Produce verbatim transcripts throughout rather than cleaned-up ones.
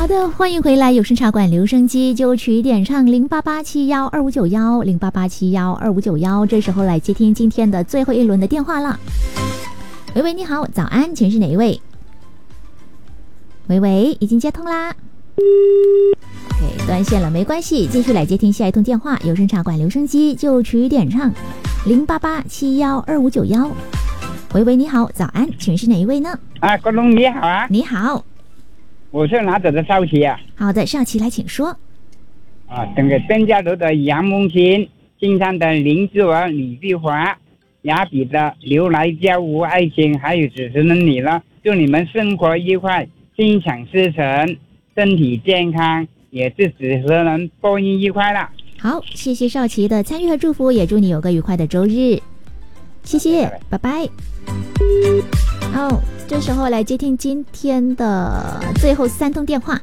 好的，欢迎回来，有声茶馆留声机就曲点唱零八八七幺二五九幺零八八七幺二五九幺，这时候来接听今天的最后一轮的电话了。喂喂，你好，早安，请是哪一位？喂喂，已经接通啦。OK， 断线了，没关系，继续来接听下一通电话。有声茶馆留声机就曲点唱零八八七幺二五九幺。喂喂，你好，早安，请是哪一位呢？ 啊，国龙你好啊。 你好， 我是哪里的少奇啊？ 好的，少奇来请说。 啊，这个登嘉楼的杨梦琴，金山的林志文、李碧华，雅比的刘来娇、吴爱情，还有主持人你了，祝你们生活愉快，心想事成，身体健康，也是主持人播音愉快了。 好，谢谢少奇的参与和祝福，也祝你有个愉快的周日。谢谢，拜拜。好，这时候来接听今天的最后三通电话。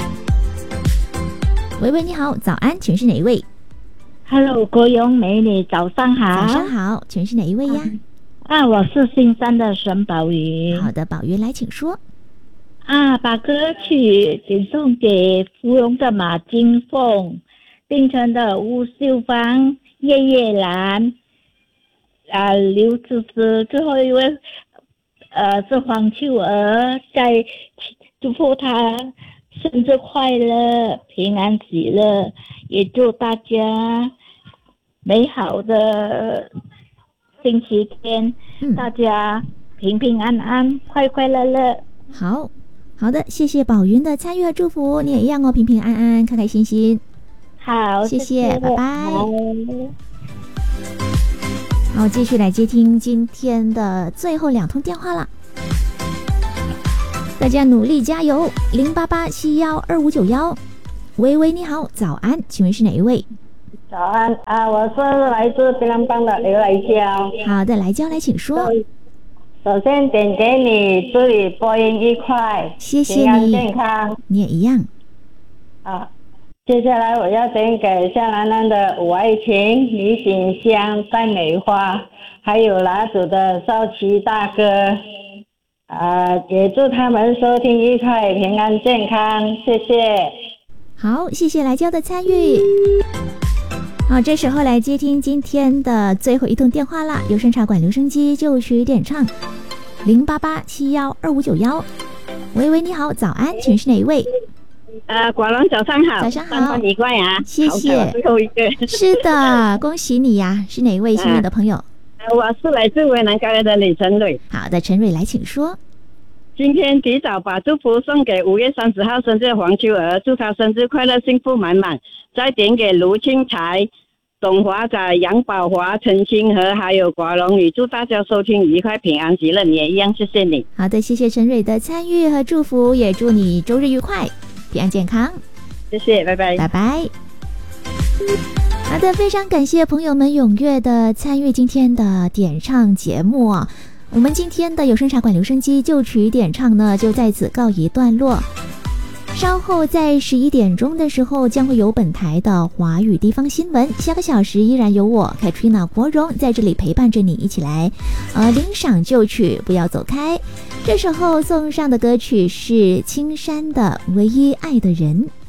喂喂，你好，早安，请是哪一位？ Hello， 国荣美女，早上好。 早上好，请是哪一位呀？ 啊，啊我是新山的沈宝云。 好的，宝云来，请说。 啊，把歌曲点送给芙蓉的马金凤、槟城的吴秀芳、叶叶兰、啊刘芝芝，最后一位呃是黄秋儿，在祝福她生日快乐、平安喜乐，也祝大家美好的星期天，嗯、大家平平安安、快快乐乐。 好。好的，谢谢宝云的参与和祝福，你也一样哦，平平安安，开开心心。 好， 谢谢， 谢谢拜拜。好，继续来接听今天的最后两通电话了，大家努力加油，零八八七幺二五九幺。喂喂，你好，早安，请问是哪一位？ 早安啊，我是来自槟榔帮的刘来娇。 好的，来娇来，请说。 首先点给你，祝你播音愉快， 谢谢你， 平安健康。 你也一样。 啊，接下来我要点给夏兰兰的伍爱琴、李锦香、戴美花，还有拉祖的少奇大哥。啊，也祝他们收听愉快，平安健康，谢谢。 好，谢谢来娇的参与。好，这时候来接听今天的最后一通电话啦！有声茶馆留声机就曲点唱零八八七幺二五九幺。喂喂，你好，早安，请是哪一位？ 呃，广龙早上好， 早上好， 三番愉快啊！ 谢谢。 最后一个， 是的，恭喜你呀！是哪一位幸运的朋友？ 呃、我是来自维南高原的李晨蕊。 好的，陈蕊来，请说。 今天提早把祝福送给五月三十号生日的黄秋儿，祝她生日快乐，幸福满满。再点给卢清才、董华仔、杨宝华、陈清和还有寡龙女，祝大家收听愉快、平安喜乐，你也一样，谢谢你。 好的，谢谢陈蕊的参与和祝福，也祝你周日愉快，平安健康。 谢谢，拜拜， 拜拜。好的，非常感谢朋友们踊跃的参与今天的点唱节目啊！我们今天的有声茶馆留声机就曲点唱呢，就在此告一段落。稍后在十一点钟的时候，将会有本台的华语地方新闻。下个小时依然有我 Katrina 国荣在这里陪伴着你，一起来呃领赏旧曲，不要走开。这时候送上的歌曲是青山的《唯一爱的人》。